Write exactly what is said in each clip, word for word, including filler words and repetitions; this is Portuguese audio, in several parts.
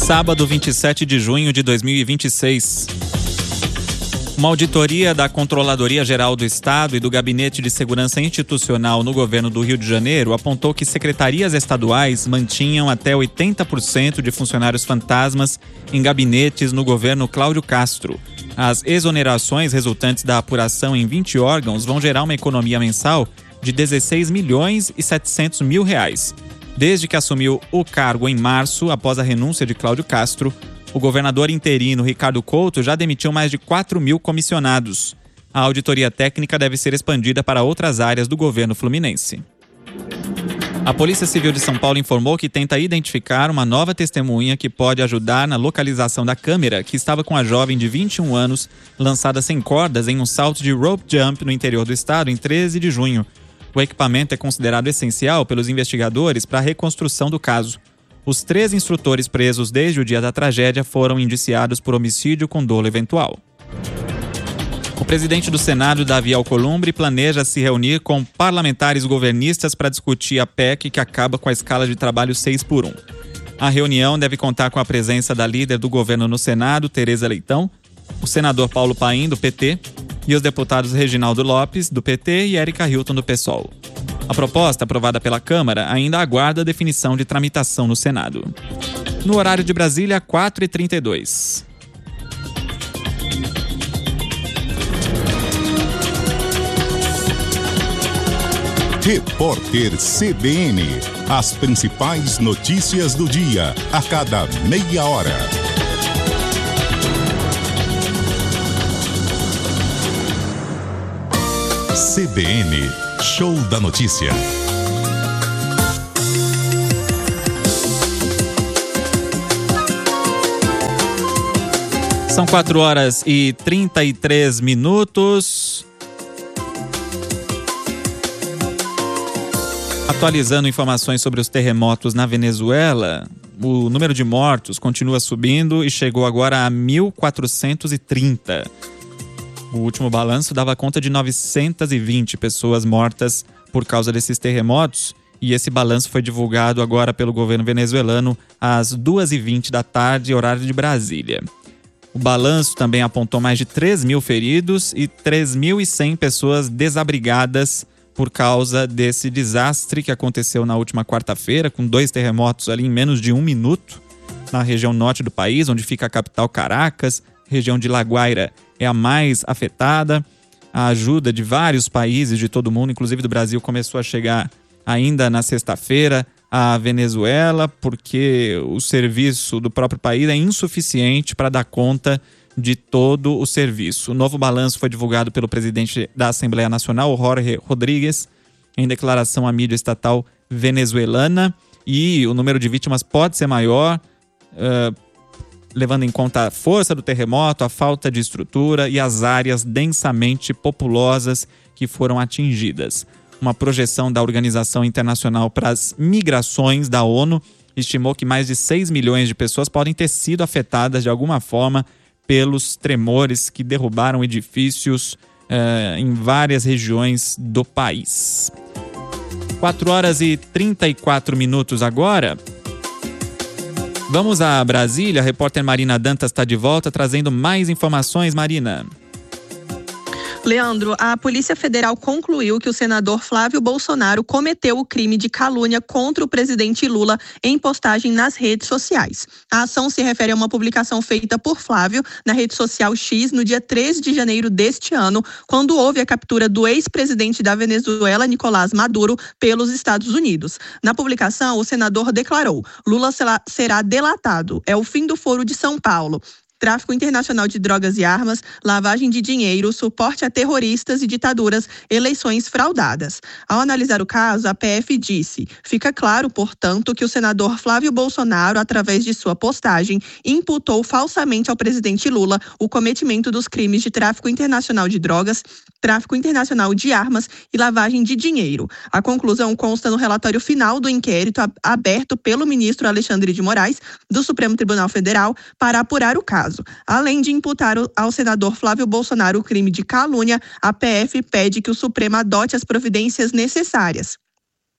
Sábado, vinte e sete de junho de dois mil e vinte e seis. Uma auditoria da Controladoria Geral do Estado e do Gabinete de Segurança Institucional no governo do Rio de Janeiro apontou que secretarias estaduais mantinham até oitenta por cento de funcionários fantasmas em gabinetes no governo Cláudio Castro. As exonerações resultantes da apuração em vinte órgãos vão gerar uma economia mensal de dezesseis milhões e setecentos mil reais. Desde que assumiu o cargo em março, após a renúncia de Cláudio Castro, o governador interino Ricardo Couto já demitiu mais de quatro mil comissionados. A auditoria técnica deve ser expandida para outras áreas do governo fluminense. A Polícia Civil de São Paulo informou que tenta identificar uma nova testemunha que pode ajudar na localização da câmera que estava com a jovem de vinte e um anos lançada sem cordas em um salto de rope jump no interior do estado em treze de junho. O equipamento é considerado essencial pelos investigadores para a reconstrução do caso. Os três instrutores presos desde o dia da tragédia foram indiciados por homicídio com dolo eventual. O presidente do Senado, Davi Alcolumbre, planeja se reunir com parlamentares governistas para discutir a P E C que acaba com a escala de trabalho seis por um. A reunião deve contar com a presença da líder do governo no Senado, Tereza Leitão, o senador Paulo Paim, do P T, e os deputados Reginaldo Lopes, do P T, e Érica Hilton, do PSOL. A proposta, aprovada pela Câmara, ainda aguarda a definição de tramitação no Senado. No horário de Brasília, quatro e trinta e dois. Repórter C B N. As principais notícias do dia, a cada meia hora. C B N, Show da Notícia. São quatro horas e trinta e três minutos. Atualizando informações sobre os terremotos na Venezuela, o número de mortos continua subindo e chegou agora a mil quatrocentos e trinta. O último balanço dava conta de novecentas e vinte pessoas mortas por causa desses terremotos, e esse balanço foi divulgado agora pelo governo venezuelano às duas e vinte da tarde, horário de Brasília. O balanço também apontou mais de três mil feridos e três mil e cem pessoas desabrigadas por causa desse desastre que aconteceu na última quarta-feira, com dois terremotos ali em menos de um minuto, na região norte do país, onde fica a capital Caracas. Região de La Guaira é a mais afetada. A ajuda de vários países de todo o mundo, inclusive do Brasil, começou a chegar ainda na sexta-feira à Venezuela, porque o serviço do próprio país é insuficiente para dar conta de todo o serviço. O novo balanço foi divulgado pelo presidente da Assembleia Nacional, Jorge Rodríguez, em declaração à mídia estatal venezuelana, e o número de vítimas pode ser maior, uh, levando em conta a força do terremoto, a falta de estrutura e as áreas densamente populosas que foram atingidas. Uma projeção da Organização Internacional para as Migrações da ONU estimou que mais de seis milhões de pessoas podem ter sido afetadas de alguma forma pelos tremores que derrubaram edifícios uh, em várias regiões do país. quatro horas e trinta e quatro minutos agora. Vamos a Brasília. A repórter Marina Dantas está de volta trazendo mais informações. Marina. Leandro, a Polícia Federal concluiu que o senador Flávio Bolsonaro cometeu o crime de calúnia contra o presidente Lula em postagem nas redes sociais. A ação se refere a uma publicação feita por Flávio na rede social X no dia treze de janeiro deste ano, quando houve a captura do ex-presidente da Venezuela, Nicolás Maduro, pelos Estados Unidos. Na publicação, o senador declarou: Lula será delatado. É o fim do Foro de São Paulo. Tráfico internacional de drogas e armas, lavagem de dinheiro, suporte a terroristas e ditaduras, eleições fraudadas. Ao analisar o caso, a P F disse: fica claro, portanto, que o senador Flávio Bolsonaro, através de sua postagem, imputou falsamente ao presidente Lula o cometimento dos crimes de tráfico internacional de drogas, tráfico internacional de armas e lavagem de dinheiro. A conclusão consta no relatório final do inquérito aberto pelo ministro Alexandre de Moraes, do Supremo Tribunal Federal, para apurar o caso. Além de imputar ao senador Flávio Bolsonaro o crime de calúnia, a P F pede que o Supremo adote as providências necessárias.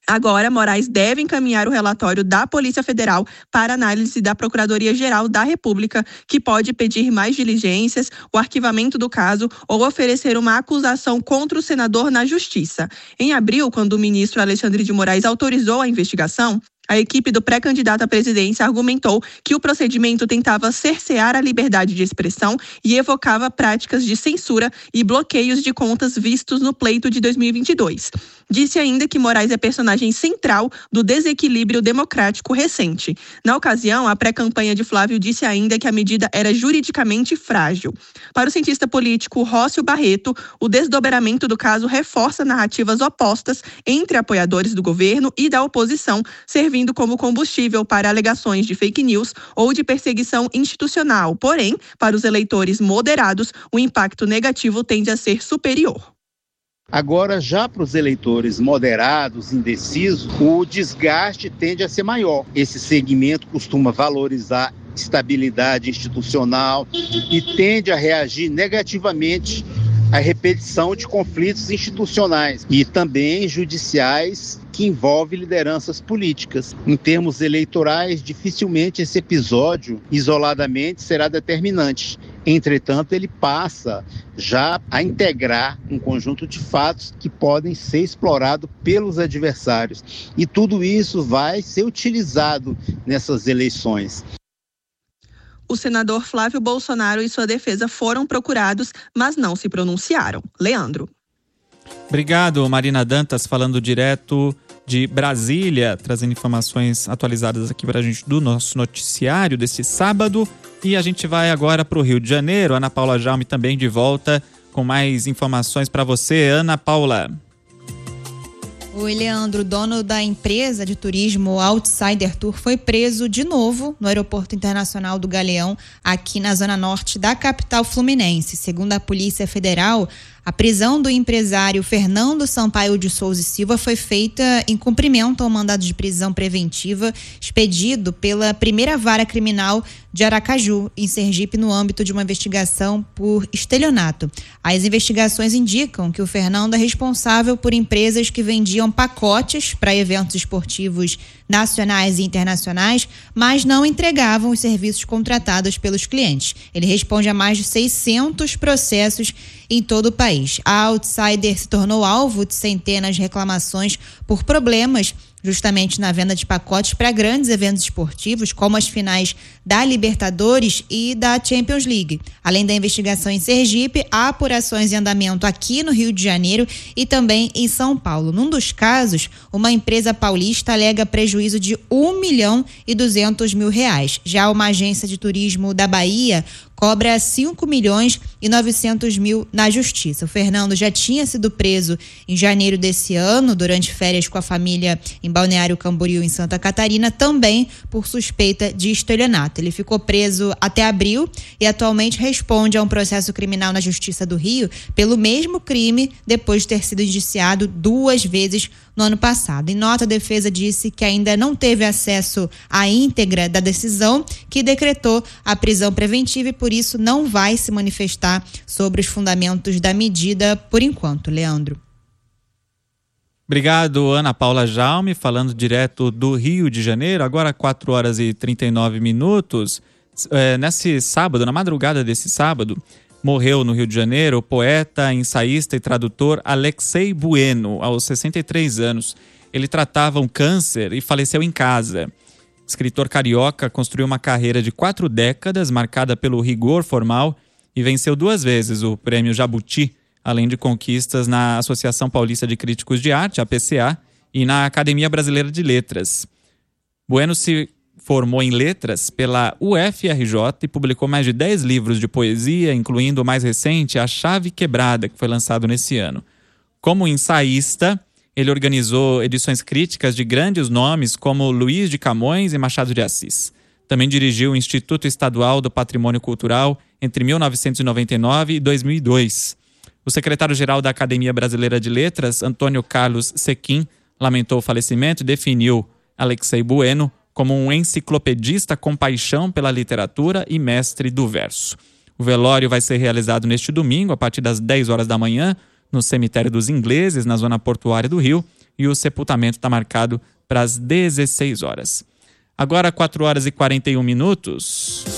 Agora, Moraes deve encaminhar o relatório da Polícia Federal para análise da Procuradoria-Geral da República, que pode pedir mais diligências, o arquivamento do caso ou oferecer uma acusação contra o senador na Justiça. Em abril, quando o ministro Alexandre de Moraes autorizou a investigação, a equipe do pré-candidato à presidência argumentou que o procedimento tentava cercear a liberdade de expressão e evocava práticas de censura e bloqueios de contas vistos no pleito de dois mil e vinte e dois. Disse ainda que Moraes é personagem central do desequilíbrio democrático recente. Na ocasião, a pré-campanha de Flávio disse ainda que a medida era juridicamente frágil. Para o cientista político Rócio Barreto, o desdobramento do caso reforça narrativas opostas entre apoiadores do governo e da oposição, servindo como combustível para alegações de fake news ou de perseguição institucional. Porém, para os eleitores moderados, o impacto negativo tende a ser superior. Agora, já para os eleitores moderados, indecisos, o desgaste tende a ser maior. Esse segmento costuma valorizar estabilidade institucional e tende a reagir negativamente à repetição de conflitos institucionais e também judiciais que envolvem lideranças políticas. Em termos eleitorais, dificilmente esse episódio, isoladamente, será determinante. Entretanto, ele passa já a integrar um conjunto de fatos que podem ser explorados pelos adversários. E tudo isso vai ser utilizado nessas eleições. O senador Flávio Bolsonaro e sua defesa foram procurados, mas não se pronunciaram. Leandro. Obrigado, Marina Dantas, falando direto de Brasília, trazendo informações atualizadas aqui para a gente do nosso noticiário desse sábado. E a gente vai agora para o Rio de Janeiro. Ana Paula Jaume também de volta com mais informações para você. Ana Paula. Oi, Leandro, dono da empresa de turismo Outsider Tour foi preso de novo no Aeroporto Internacional do Galeão, aqui na zona norte da capital fluminense. Segundo a Polícia Federal, a prisão do empresário Fernando Sampaio de Souza e Silva foi feita em cumprimento ao mandado de prisão preventiva expedido pela primeira vara criminal de Aracaju, em Sergipe, no âmbito de uma investigação por estelionato. As investigações indicam que o Fernando é responsável por empresas que vendiam pacotes para eventos esportivos nacionais e internacionais, mas não entregavam os serviços contratados pelos clientes. Ele responde a mais de seiscentos processos em todo o país. A Outsider se tornou alvo de centenas de reclamações por problemas justamente na venda de pacotes para grandes eventos esportivos, como as finais da Libertadores e da Champions League. Além da investigação em Sergipe, há apurações em andamento aqui no Rio de Janeiro e também em São Paulo. Num dos casos, uma empresa paulista alega prejuízo de um milhão e duzentos mil reais. Já uma agência de turismo da Bahia cobra cinco milhões e novecentos mil na justiça. O Fernando já tinha sido preso em janeiro desse ano, durante férias com a família em Balneário Camboriú, em Santa Catarina, também por suspeita de estelionato. Ele ficou preso até abril e atualmente responde a um processo criminal na Justiça do Rio pelo mesmo crime, depois de ter sido indiciado duas vezes no ano passado. Em nota, a defesa disse que ainda não teve acesso à íntegra da decisão que decretou a prisão preventiva e, por isso, não vai se manifestar sobre os fundamentos da medida por enquanto. Leandro. Obrigado, Ana Paula Jaume, falando direto do Rio de Janeiro, agora quatro horas e trinta e nove minutos. É, nesse sábado, na madrugada desse sábado, morreu no Rio de Janeiro o poeta, ensaísta e tradutor Alexei Bueno, aos sessenta e três anos. Ele tratava um câncer e faleceu em casa. O escritor carioca construiu uma carreira de quatro décadas, marcada pelo rigor formal, e venceu duas vezes o Prêmio Jabuti, além de conquistas na Associação Paulista de Críticos de Arte, a P C A, e na Academia Brasileira de Letras. Bueno se formou em letras pela U F R J e publicou mais de dez livros de poesia, incluindo o mais recente, A Chave Quebrada, que foi lançado nesse ano. Como ensaísta, ele organizou edições críticas de grandes nomes como Luiz de Camões e Machado de Assis. Também dirigiu o Instituto Estadual do Patrimônio Cultural entre mil novecentos e noventa e nove e dois mil e dois. O secretário-geral da Academia Brasileira de Letras, Antônio Carlos Sequim, lamentou o falecimento e definiu Alexei Bueno como um enciclopedista com paixão pela literatura e mestre do verso. O velório vai ser realizado neste domingo, a partir das dez horas da manhã, no Cemitério dos Ingleses, na zona portuária do Rio, e o sepultamento está marcado para as dezesseis horas. Agora, quatro horas e quarenta e um minutos.